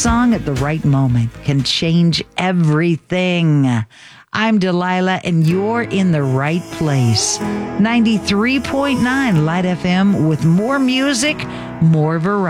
song at the right moment can change everything. I'm Delilah, and you're in the right place. 93.9 Light FM with more music, more variety.